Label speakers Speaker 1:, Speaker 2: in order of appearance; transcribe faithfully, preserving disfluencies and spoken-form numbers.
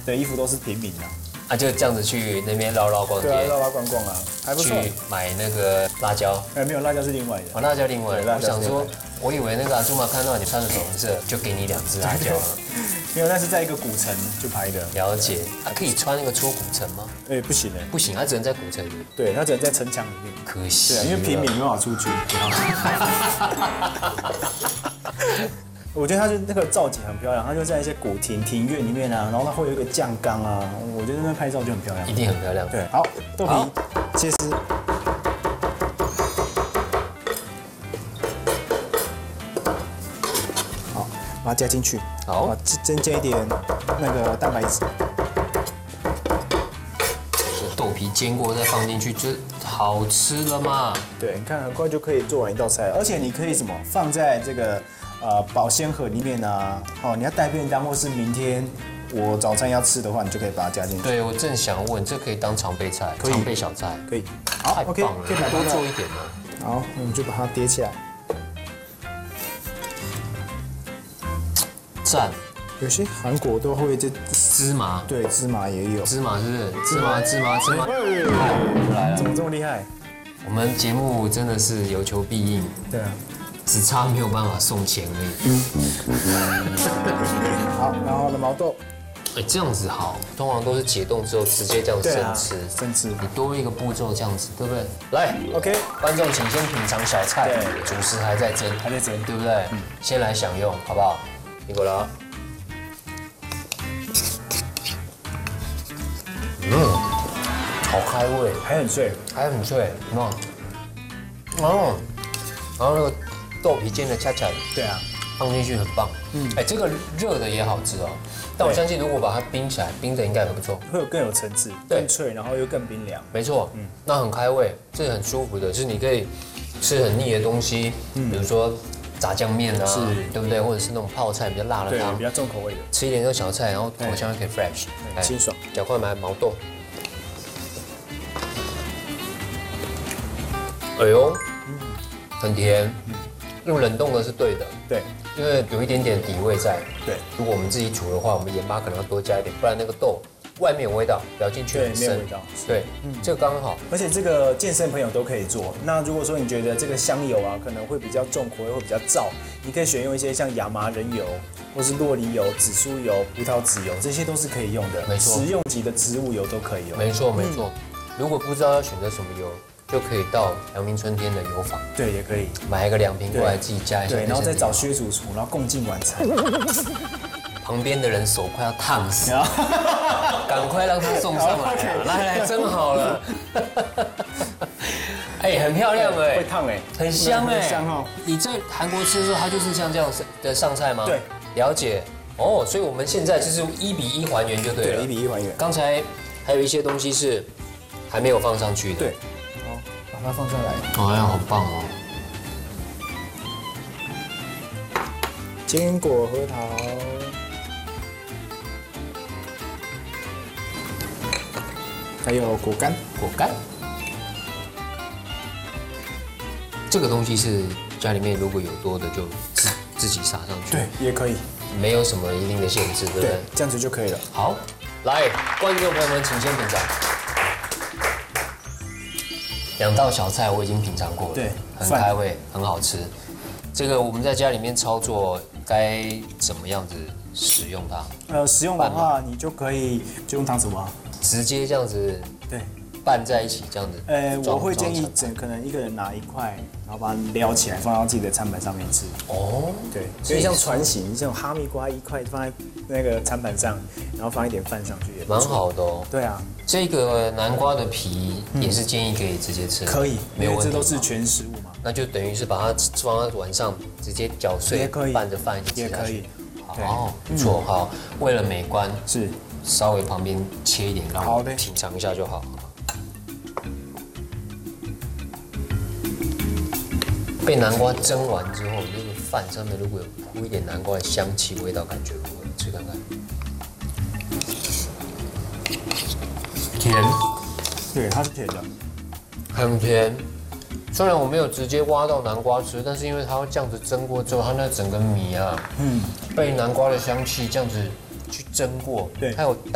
Speaker 1: 对，衣服都是平民的。
Speaker 2: 啊，就这样子去那边绕绕逛街，
Speaker 1: 对啊，绕绕逛逛啊，还不错。
Speaker 2: 去买那个辣椒，
Speaker 1: 哎，没有辣椒是另外的。
Speaker 2: 哦，辣椒另外的。我想说，我以为那个阿朱玛看到你穿的粉红色，就给你两只辣椒了。
Speaker 1: 没有，那是在一个古城就拍的。
Speaker 2: 了解，他可以穿那个出古城吗？
Speaker 1: 哎，不行哎，
Speaker 2: 不行，他只能在古城里。
Speaker 1: 对，他只能在城墙里面。
Speaker 2: 可惜。
Speaker 1: 对啊，因为平民没办法出去。我觉得它是那个造景很漂亮，它就在一些古庭庭院里面啊，然后它会有一个酱缸啊，我觉得那边拍照就很漂亮，
Speaker 2: 一定很漂亮。
Speaker 1: 对，好，豆皮切丝，好，把它加进去，
Speaker 2: 好，
Speaker 1: 增加一点那个蛋白质。
Speaker 2: 豆皮煎过再放进去，就好吃了嘛。
Speaker 1: 对，你看很快就可以做完一道菜，而且你可以什么放在这个。呃，保鲜盒里面啊，哦，你要带便当，或是明天我早餐要吃的话，你就可以把它加进去。
Speaker 2: 对，我正想问，这可以当常备菜，常备小菜，
Speaker 1: 可以。好 ，OK，
Speaker 2: 可以多做一点吗？
Speaker 1: 好，那我们就把它叠起来。
Speaker 2: 赞。
Speaker 1: 有些韩国都会这
Speaker 2: 芝麻，
Speaker 1: 对，芝麻也有。
Speaker 2: 芝麻是不是？芝麻，芝麻，芝麻，
Speaker 1: 来了，怎么这么厉害？
Speaker 2: 我们节目真的是有求必应。
Speaker 1: 对啊。
Speaker 2: 只差没有办法送钱而已。
Speaker 1: 好，然后呢，毛豆，
Speaker 2: 哎，这样子好，通常都是解冻之后直接这样生吃，
Speaker 1: 生吃。
Speaker 2: 你多一个步骤这样子，对不对？来
Speaker 1: ，OK，
Speaker 2: 观众请先品尝小菜，对，主食还在蒸，
Speaker 1: 还在蒸，
Speaker 2: 对不对？嗯，先来享用，好不好？尼古拉，嗯，好开胃，
Speaker 1: 还很脆，
Speaker 2: 还很脆，有没有？哦，然后那个。豆皮煎的恰恰的，
Speaker 1: 对啊，
Speaker 2: 放进去很棒。嗯，哎，这个热的也好吃哦。但我相信，如果把它冰起来，冰的应该也不错，
Speaker 1: 会有更有层次，更脆，然后又更冰凉。
Speaker 2: 没错，嗯，那很开胃，这很舒服的，就是你可以吃很腻的东西，比如说炸酱面啊，是，对不对？或者是那种泡菜比较辣的汤，
Speaker 1: 比较重口味的，
Speaker 2: 吃一点这个小菜，然后口香又可以 fresh，
Speaker 1: 清爽。
Speaker 2: 赶快买毛豆。哎呦，很甜。用冷冻的是对的，对，因为有一点点底味在。对，如果我们自己煮的话，我们盐巴可能要多加一点，不然那个豆外面有味道，咬进去很深。没有味道。对，嗯，这个刚好。而且这个健身朋友都可以做。那如果说你觉得这个香油啊可能会比较重口味，会比较燥，你可以选用一些像亚麻仁油，或是洛梨油、紫苏油、葡萄籽油，这些都是可以用的。没错，食用级的植物油都可以用。没错，没错。如果不知道要选择什么油，就可以到阳明春天的油坊，对，也可以买一个两瓶过来自己加一下，对，然后再找薛主厨，然后共进晚餐。旁边的人手快要烫死，赶快让他送上来，来来，蒸好了。哎，很漂亮哎，会烫哎，很香哎，香哦。你在韩国吃的时候，它就是像这样的上菜吗？对，了解。哦，所以我们现在就是一比一还原就对了，一比一还原。刚才还有一些东西是还没有放上去的，对。把它放上来，哦，哎呀，好棒哦！坚果核桃，还有果干，果干。这个东西是家里面如果有多的就自自己撒上去，对，也可以，没有什么一定的限制，对不对？对，这样子就可以了。好，来，观众朋友们，请先品尝。两道小菜我已经品尝过了，对，很开胃，很好吃。这个我们在家里面操作该怎么样子使用它？呃，使用的话，你就可以就用汤匙挖，直接这样子，对，拌在一起这样子。呃，我会建议整可能一个人拿一块，然后把它撩起来，放到自己的餐盘上面吃。哦，对，所以像船形这种哈密瓜一块放在那个餐盘上，然后放一点饭上去，也蛮好的哦。对啊。这个南瓜的皮也是建议可以直接吃，可以，没有问题。这都是全食物嘛，那就等于是把它放在晚上直接搅碎，也可以拌着饭一起吃下去。好，不错，好。为了美观，是稍微旁边切一点，让我品尝一下就好。被南瓜蒸完之后，那个饭上面如果有铺一点南瓜的香气，味道感觉如何？吃看看。甜，对，它是甜的，很甜。虽然我没有直接挖到南瓜吃，但是因为它要这样子蒸过之后，它那整个米啊，嗯，被南瓜的香气这样子去蒸过，对，还有。